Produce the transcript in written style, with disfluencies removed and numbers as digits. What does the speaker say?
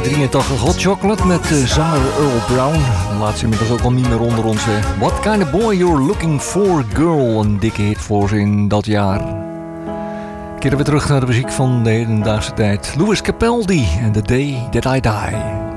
1983 Hot Chocolate met zanger Earl Brown. Laat ze inmiddels ook al niet meer onder ons. What Kind of Boy You're Looking For Girl. Een dikke hit voor ze in dat jaar. Keren we terug naar de muziek van de hedendaagse tijd. Louis Capaldi en The Day That I Die.